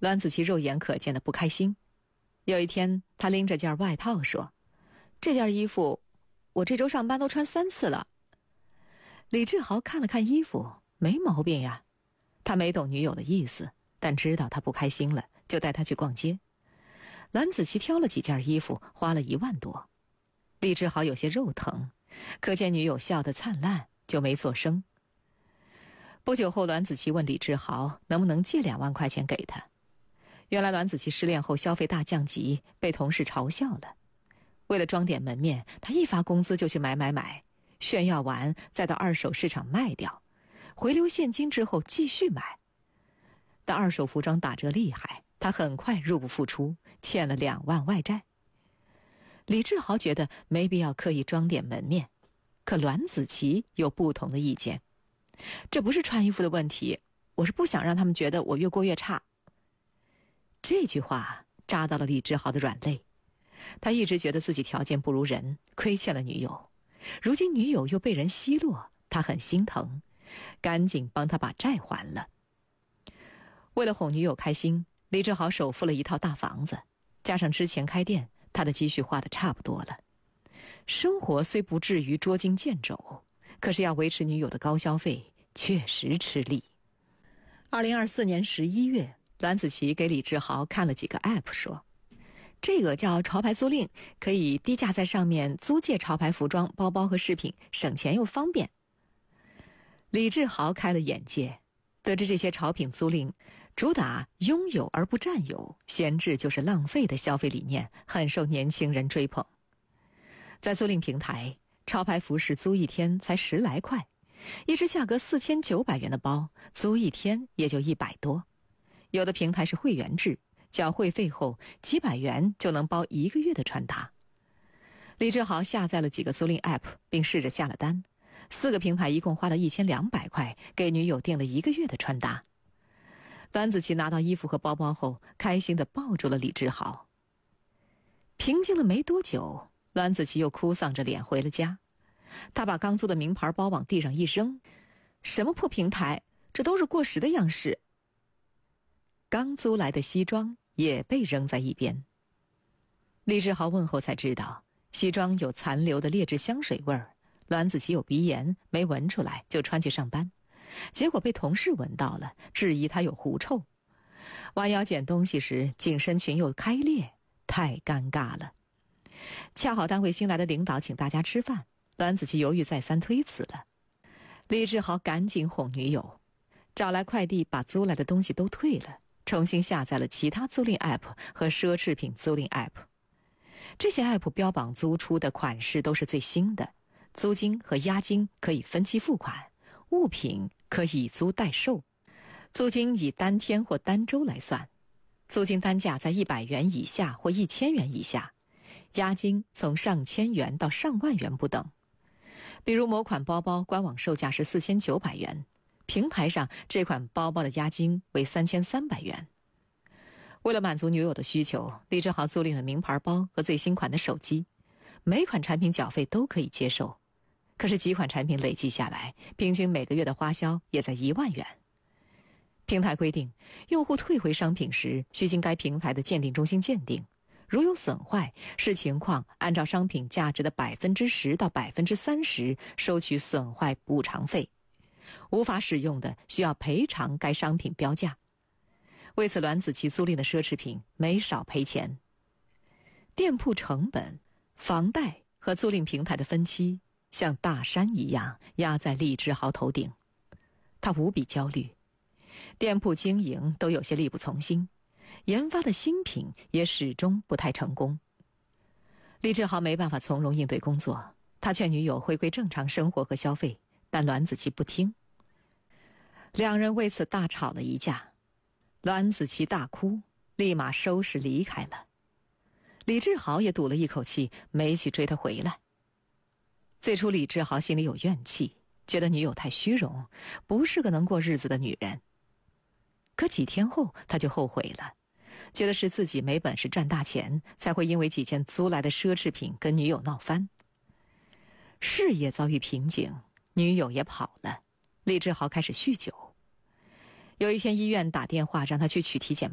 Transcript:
栾子琪肉眼可见的不开心。有一天，他拎着件外套说：“这件衣服我这周上班都穿3次了。”李志豪看了看衣服，没毛病呀。他没懂女友的意思，但知道她不开心了，就带她去逛街。栾子琪挑了几件衣服，花了1万多。李志豪有些肉疼，可见女友笑得灿烂，就没作声。不久后，栾子琪问李志豪能不能借2万块钱给他。原来栾子琪失恋后消费大降级，被同事嘲笑了。为了装点门面，他一发工资就去买，炫耀完再到二手市场卖掉，回流现金之后继续买。但二手服装打折厉害，他很快入不敷出，欠了2万外债。李志豪觉得没必要刻意装点门面，可栾子琪有不同的意见。这不是穿衣服的问题，我是不想让他们觉得我越过越差。这句话扎到了李志豪的软肋。他一直觉得自己条件不如人，亏欠了女友，如今女友又被人奚落，他很心疼，赶紧帮他把债还了。为了哄女友开心，李志豪首付了一套大房子，加上之前开店，他的积蓄花得差不多了。生活虽不至于捉襟见肘，可是要维持女友的高消费确实吃力。2024年11月，栾子琪给李志豪看了几个 app， 说这个叫潮牌租赁，可以低价在上面租借潮牌服装、包包和饰品，省钱又方便。李志豪开了眼界，得知这些潮品租赁主打拥有而不占有，闲置就是浪费的消费理念，很受年轻人追捧。在租赁平台，潮牌服饰租1天才10来块，一只价格4900元的包，租1天也就100多。有的平台是会员制，缴会费后几百元就能包1个月的穿搭。李志豪下载了几个租赁 app， 并试着下了单，4个平台一共花了1200块，给女友订了1个月的穿搭。栾子琪拿到衣服和包包后，开心地抱住了李志豪。平静了没多久，栾子琪又哭丧着脸回了家。他把刚租的名牌包往地上一扔：“什么破平台，这都是过时的样式。”刚租来的西装也被扔在一边。李志豪问后才知道，西装有残留的劣质香水味儿，栾子琪有鼻炎，没闻出来就穿去上班，结果被同事闻到了，质疑他有狐臭。弯腰捡东西时，紧身裙又开裂，太尴尬了。恰好单位新来的领导请大家吃饭，栾子琪犹豫再三推辞了。李志豪赶紧哄女友，找来快递把租来的东西都退了，重新下载了其他租赁 app 和奢侈品租赁 app。 这些 app 标榜租出的款式都是最新的，租金和押金可以分期付款，物品可以租代售，租金以单天或单周来算，租金单价在100元以下或1000元以下，押金从上千元到上万元不等。比如某款包包官网售价是4900元，平台上这款包包的押金为3300元。为了满足女友的需求，李志豪租赁了名牌包和最新款的手机，每款产品缴费都可以接受，可是几款产品累计下来，平均每个月的花销也在1万元。平台规定，用户退回商品时需经该平台的鉴定中心鉴定，如有损坏，视情况按照商品价值的10%到30%收取损坏补偿费，无法使用的需要赔偿该商品标价。为此，栾子琪租赁的奢侈品没少赔钱。店铺成本、房贷和租赁平台的分期像大山一样压在李志豪头顶，他无比焦虑，店铺经营都有些力不从心，研发的新品也始终不太成功。李志豪没办法从容应对工作，他劝女友回归正常生活和消费，但栾子琪不听。两人为此大吵了一架，栾子琪大哭，立马收拾离开了。李志豪也赌了一口气，没去追他回来。最初李志豪心里有怨气，觉得女友太虚荣，不是个能过日子的女人。可几天后他就后悔了，觉得是自己没本事赚大钱，才会因为几件租来的奢侈品跟女友闹翻。事业遭遇瓶颈，女友也跑了，李志豪开始酗酒。有一天医院打电话让他去取体检